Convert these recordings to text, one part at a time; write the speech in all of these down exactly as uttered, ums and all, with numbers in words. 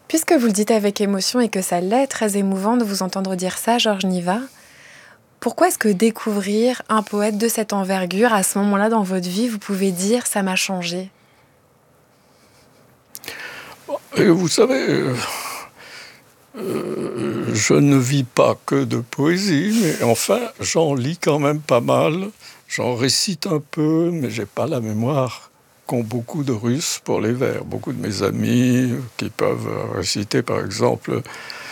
Puisque vous le dites avec émotion et que ça l'est très émouvant de vous entendre dire ça, Georges Niva, pourquoi est-ce que découvrir un poète de cette envergure, à ce moment-là dans votre vie, vous pouvez dire « ça m'a changé » ? Et vous savez, euh, euh, je ne vis pas que de poésie, mais enfin, j'en lis quand même pas mal. J'en récite un peu, mais j'ai pas la mémoire qu'ont beaucoup de Russes pour les vers. Beaucoup de mes amis qui peuvent réciter, par exemple,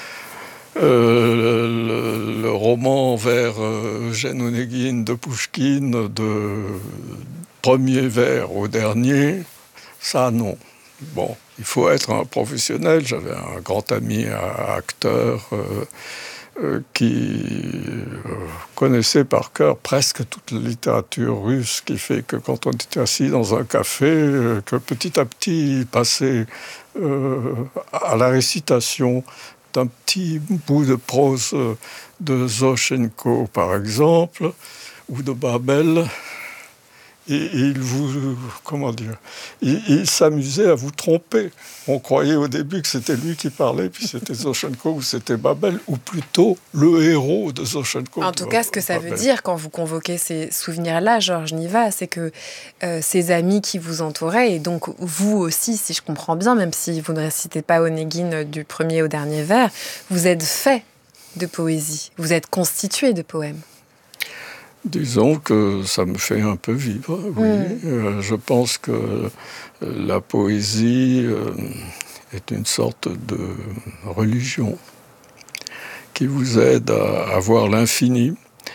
euh, le, le roman vers euh, Eugène Onegin de Pouchkine, de premier vers au dernier, ça non. Bon, il faut être un professionnel. J'avais un grand ami, un acteur, euh, euh, qui euh, connaissait par cœur presque toute la littérature russe, qui fait que quand on était assis dans un café, euh, que petit à petit il passait euh, à la récitation d'un petit bout de prose de Zoshenko, par exemple, ou de Babel. Et il vous, comment dire, il, il s'amusait à vous tromper. On croyait au début que c'était lui qui parlait, puis c'était Zoshenko ou c'était Babel, ou plutôt le héros de Zoshenko. En tout cas, ce que ça Babel. veut dire quand vous convoquez ces souvenirs-là, Georges Niva, c'est que euh, ces amis qui vous entouraient, et donc vous aussi, si je comprends bien, même si vous ne récitez pas Onegin du premier au dernier vers, vous êtes fait de poésie, vous êtes constitué de poèmes. Disons que ça me fait un peu vivre, oui. Mmh. Euh, je pense que euh, la poésie euh, est une sorte de religion qui vous aide à, à voir l'infini.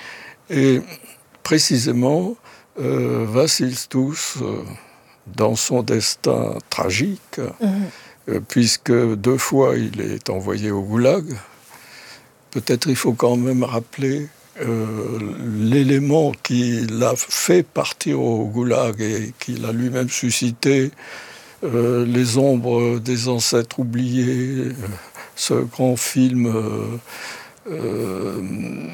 Et précisément, euh, Vassil Stouss, euh, dans son destin tragique, mmh. euh, puisque deux fois il est envoyé au goulag, peut-être il faut quand même rappeler Euh, l'élément qui l'a fait partir au goulag et qui l'a lui-même suscité, euh, les ombres des ancêtres oubliés, euh, ce grand film euh, euh,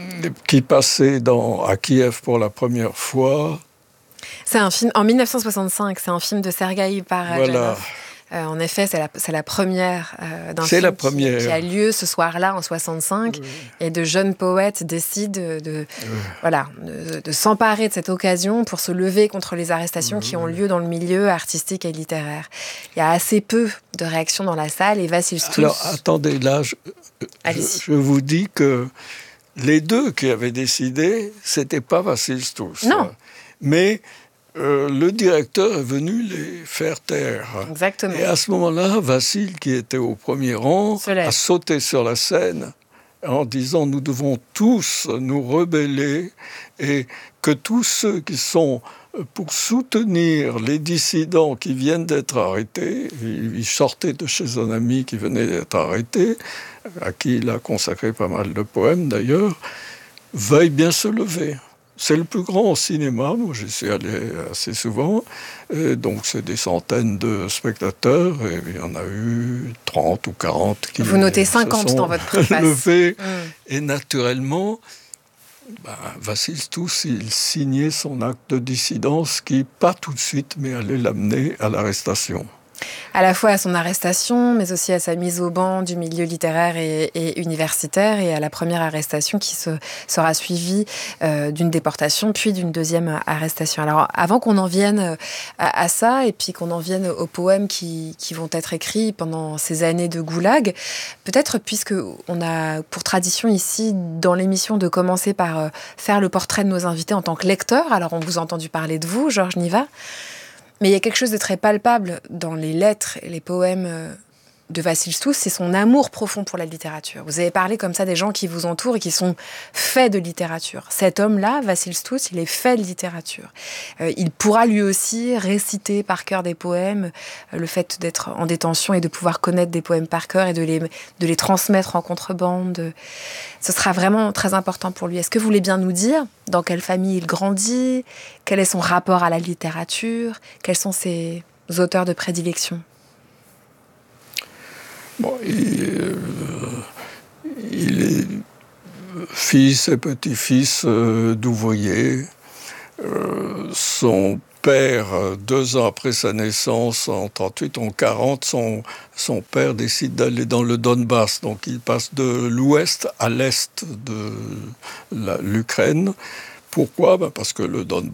qui passait dans, à Kiev pour la première fois. C'est un film en mille neuf cent soixante-cinq, c'est un film de Sergueï Parajanov. Voilà. Euh, en effet, c'est la, c'est la première euh, d'un film la première. Qui, qui a lieu ce soir-là, en soixante-cinq, oui. Et de jeunes poètes décident de, de, oui. voilà, de, de s'emparer de cette occasion pour se lever contre les arrestations oui. qui ont lieu dans le milieu artistique et littéraire. Il y a assez peu de réactions dans la salle, et Vassil Stouss... Alors, attendez, là, je, je, je vous dis que les deux qui avaient décidé, c'était pas Vassil Stouss. Non. Hein, mais... Euh, le directeur est venu les faire taire. Exactement. Et à ce moment-là, Vassil, qui était au premier rang, a sauté sur la scène en disant « Nous devons tous nous rebeller et que tous ceux qui sont pour soutenir les dissidents qui viennent d'être arrêtés, il sortait de chez un ami qui venait d'être arrêté, à qui il a consacré pas mal de poèmes d'ailleurs, veuillent bien se lever ». C'est le plus grand au cinéma, moi j'y suis allé assez souvent, et donc c'est des centaines de spectateurs, et il y en a eu trente ou quarante qui Vous notez cinquante dans votre préface. Levés, mmh. Et naturellement, ben, Vassil Stouss, il signait son acte de dissidence qui, pas tout de suite, mais allait l'amener à l'arrestation. À la fois à son arrestation, mais aussi à sa mise au banc du milieu littéraire et, et universitaire, et à la première arrestation qui se, sera suivie euh, d'une déportation, puis d'une deuxième arrestation. Alors, avant qu'on en vienne à, à ça, et puis qu'on en vienne aux poèmes qui, qui vont être écrits pendant ces années de goulag, peut-être, puisque on a pour tradition ici, dans l'émission, de commencer par euh, faire le portrait de nos invités en tant que lecteurs. Alors, on vous a entendu parler de vous, Georges Niva. Mais il y a quelque chose de très palpable dans les lettres et les poèmes de Vassil Stouss, c'est son amour profond pour la littérature. Vous avez parlé comme ça des gens qui vous entourent et qui sont faits de littérature. Cet homme-là, Vassil Stouss, il est fait de littérature. Euh, il pourra lui aussi réciter par cœur des poèmes. Euh, le fait d'être en détention et de pouvoir connaître des poèmes par cœur et de les, de les transmettre en contrebande, ce sera vraiment très important pour lui. Est-ce que vous voulez bien nous dire dans quelle famille il grandit? Quel est son rapport à la littérature? Quels sont ses auteurs de prédilection? Bon, il, euh, il est fils et petit-fils euh, d'ouvriers. Euh, son perd, deux ans après sa naissance, en trente-huit, en quarante, son, son père décide d'aller dans le Donbass. Donc il passe de l'ouest à l'est de la, l'Ukraine. Pourquoi ? Ben parce que le Donbass